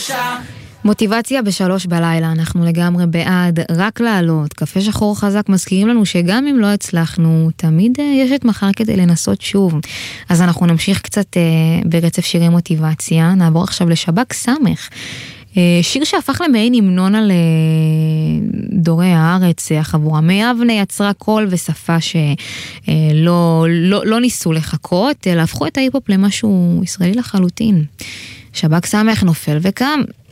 מוטיבציה ב3 בלילה, אנחנו לגמרי בעד, רק לעלות, קפה שחור חזק מזכירים לנו שגם אם לא הצלחנו, תמיד יש את מחר כדי לנסות שוב. אז אנחנו נמשיך קצת ברצף שירי מוטיבציה, נעבור עכשיו לשבק סמך. שיר שהפך למעין המנון על דורי הארץ, החבורה מיבנה יצרה קול ושפה שלא ניסו לחכות, אלא הפכו את ההיפופ למשהו ישראלי לחלוטין. שבק סמך נופל וקם.